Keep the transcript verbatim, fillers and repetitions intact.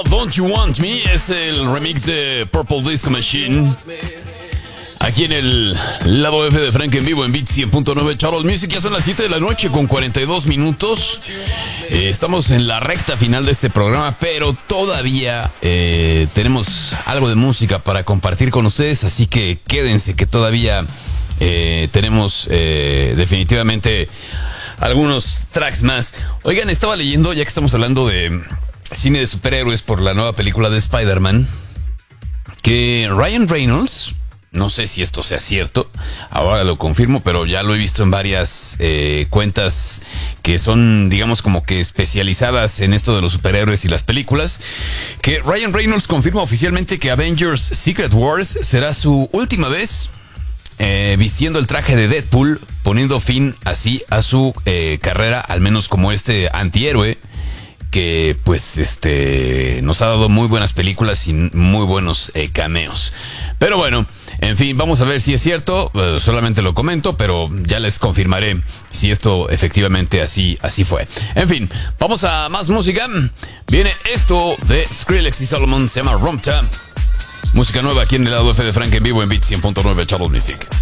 Don't You Want Me es el remix de Purple Disco Machine. Aquí en el lado F de Frank en vivo en Beat cien punto nueve Charles Music. Ya son las siete de la noche con cuarenta y dos minutos. Eh, estamos en la recta final de este programa, pero todavía eh, tenemos algo de música para compartir con ustedes. Así que quédense que todavía eh, tenemos eh, definitivamente algunos tracks más. Oigan, estaba leyendo, ya que estamos hablando de cine de superhéroes por la nueva película de Spider-Man, que Ryan Reynolds, no sé si esto sea cierto, ahora lo confirmo, pero ya lo he visto en varias eh, cuentas que son, digamos, como que especializadas en esto de los superhéroes y las películas, que Ryan Reynolds confirma oficialmente que Avengers Secret Wars será su última vez eh, vistiendo el traje de Deadpool, poniendo fin así a su eh, carrera, al menos como este antihéroe que pues este nos ha dado muy buenas películas y muy buenos eh, cameos. Pero bueno, en fin, vamos a ver si es cierto. Uh, solamente lo comento, pero ya les confirmaré si esto efectivamente así, así fue. En fin, vamos a más música. Viene esto de Skrillex y Solomon, se llama Rumta. Música nueva aquí en el lado F de Frank en vivo en Beat cien punto nueve Charles Music.